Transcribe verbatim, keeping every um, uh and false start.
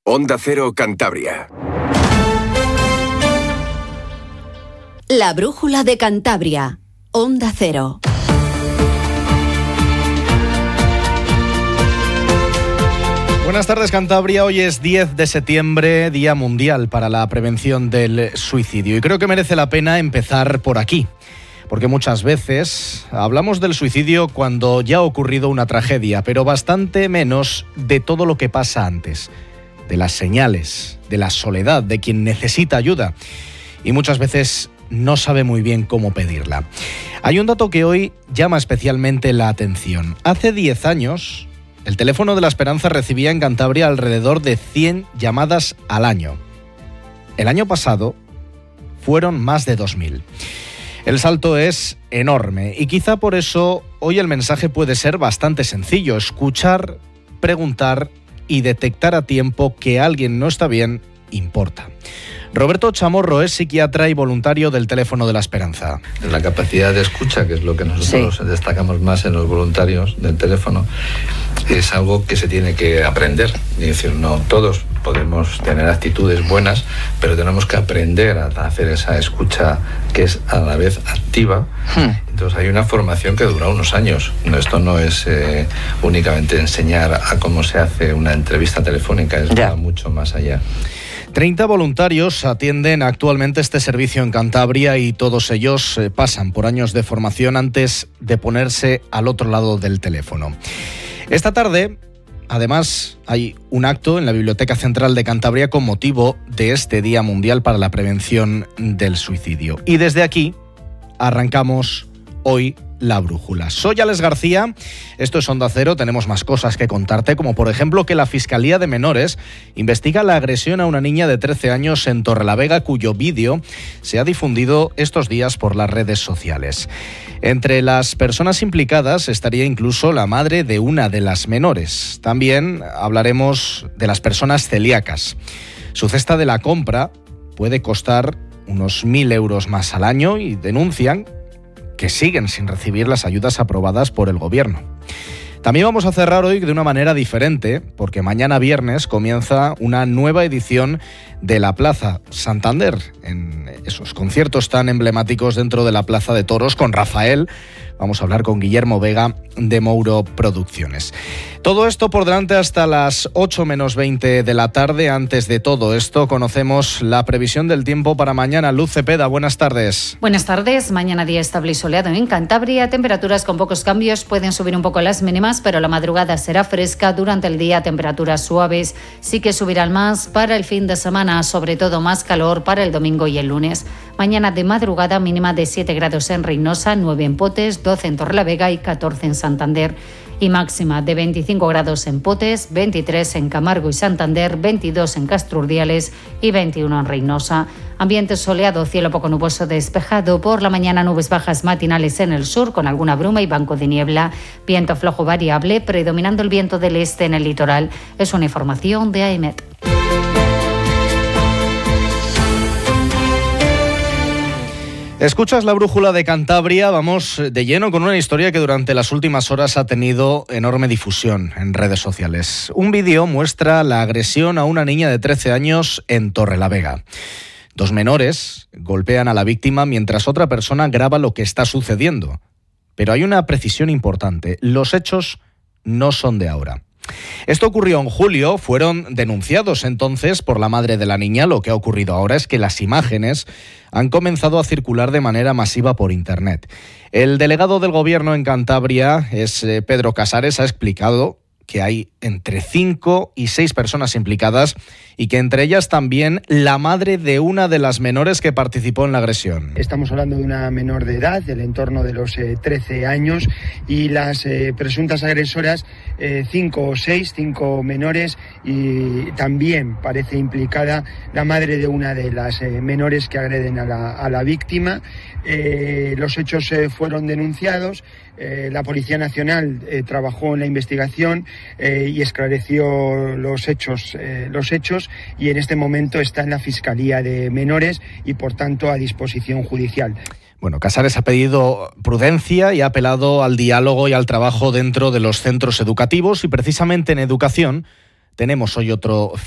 Onda Cero Cantabria. La brújula de Cantabria. Onda Cero. Buenas tardes, Cantabria. Hoy es diez de septiembre, Día Mundial para la Prevención del Suicidio. Y creo que merece la pena empezar por aquí, porque muchas veces hablamos del suicidio cuando ya ha ocurrido una tragedia, pero bastante menos de todo lo que pasa antes, de las señales, de la soledad, de quien necesita ayuda. Y muchas veces no sabe muy bien cómo pedirla. Hay un dato que hoy llama especialmente la atención. Hace diez años... el teléfono de la Esperanza recibía en Cantabria alrededor de cien llamadas al año. El año pasado fueron más de dos mil. El salto es enorme y quizá por eso hoy el mensaje puede ser bastante sencillo: escuchar, preguntar y detectar a tiempo que alguien no está bien importa. Roberto Chamorro es psiquiatra y voluntario del Teléfono de la Esperanza. La capacidad de escucha, que es lo que nosotros sí. destacamos más en los voluntarios del teléfono, es algo que se tiene que aprender. Es decir, no todos podemos tener actitudes buenas, pero tenemos que aprender a hacer esa escucha que es a la vez activa. Hmm. Entonces hay una formación que dura unos años. Esto no es eh, únicamente enseñar a cómo se hace una entrevista telefónica, es yeah. mucho más allá. treinta voluntarios atienden actualmente este servicio en Cantabria y todos ellos eh, pasan por años de formación antes de ponerse al otro lado del teléfono. Esta tarde, además, hay un acto en la Biblioteca Central de Cantabria con motivo de este Día Mundial para la Prevención del Suicidio. Y desde aquí arrancamos hoy La Brújula. Soy Alex García, esto es Onda Cero, tenemos más cosas que contarte, como por ejemplo que la Fiscalía de Menores investiga la agresión a una niña de trece años en Torrelavega, cuyo vídeo se ha difundido estos días por las redes sociales. Entre las personas implicadas estaría incluso la madre de una de las menores. También hablaremos de las personas celíacas. Su cesta de la compra puede costar unos mil euros más al año y denuncian que siguen sin recibir las ayudas aprobadas por el gobierno. También vamos a cerrar hoy de una manera diferente, porque mañana viernes comienza una nueva edición de la Plaza Santander, en esos conciertos tan emblemáticos dentro de la Plaza de Toros con Rafael. Vamos a hablar con Guillermo Vega de Mouro Producciones. Todo esto por delante hasta las ocho menos veinte de la tarde. Antes de todo esto, conocemos la previsión del tiempo para mañana. Luz Cepeda, buenas tardes. Buenas tardes. Mañana día estable y soleado en Cantabria. Temperaturas con pocos cambios. Pueden subir un poco las mínimas, pero la madrugada será fresca. Durante el día, temperaturas suaves. Sí que subirán más para el fin de semana, sobre todo más calor para el domingo y el lunes. Mañana de madrugada, mínima de siete grados en Reynosa, nueve en Potes, doce en Torrelavega y catorce en Santander. Y máxima de veinticinco grados en Potes, veintitrés en Camargo y Santander, veintidós en Castrurdiales y veintiuno en Reynosa. Ambiente soleado, cielo poco nuboso despejado. Por la mañana nubes bajas matinales en el sur con alguna bruma y banco de niebla. Viento flojo variable, predominando el viento del este en el litoral. Es una información de AEMET. Escuchas La Brújula de Cantabria. Vamos de lleno con una historia que durante las últimas horas ha tenido enorme difusión en redes sociales. Un vídeo muestra la agresión a una niña de trece años en Torrelavega. Dos menores golpean a la víctima mientras otra persona graba lo que está sucediendo. Pero hay una precisión importante: los hechos no son de ahora. Esto ocurrió en julio, fueron denunciados entonces por la madre de la niña. Lo que ha ocurrido ahora es que las imágenes han comenzado a circular de manera masiva por internet. El delegado del gobierno en Cantabria, es eh, Pedro Casares, ha explicado que hay entre cinco y seis personas implicadas y que entre ellas también la madre de una de las menores que participó en la agresión. Estamos hablando de una menor de edad, del entorno de los eh, trece años, y las eh, presuntas agresoras, eh, cinco o seis, cinco menores, y también parece implicada la madre de una de las eh, menores que agreden a la, a la víctima. Eh, los hechos eh, fueron denunciados. Eh, la Policía Nacional eh, trabajó en la investigación eh, y esclareció los hechos, eh, los hechos y en este momento está en la Fiscalía de Menores y por tanto a disposición judicial. Bueno, Casares ha pedido prudencia y ha apelado al diálogo y al trabajo dentro de los centros educativos, y precisamente en educación tenemos hoy otro